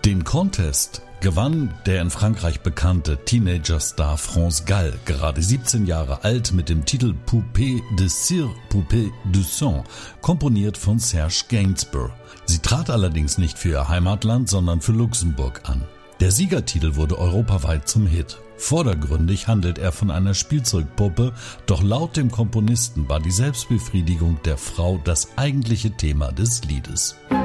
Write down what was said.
Den Contest gewann der in Frankreich bekannte Teenager-Star France Gall, gerade 17 Jahre alt, mit dem Titel Poupée de Cire, Poupée du Sang, komponiert von Serge Gainsbourg. Sie trat allerdings nicht für ihr Heimatland, sondern für Luxemburg an. Der Siegertitel wurde europaweit zum Hit. Vordergründig handelt er von einer Spielzeugpuppe, doch laut dem Komponisten war die Selbstbefriedigung der Frau das eigentliche Thema des Liedes.